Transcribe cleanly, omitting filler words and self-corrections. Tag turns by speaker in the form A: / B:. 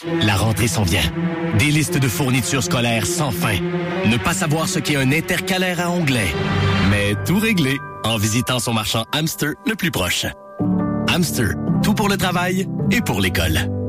A: La rentrée s'en vient. Des listes de fournitures scolaires sans fin. Ne pas savoir ce qu'est un intercalaire à onglet. Mais tout réglé en visitant son marchand Hamster le plus proche. Hamster, tout pour le travail et pour l'école.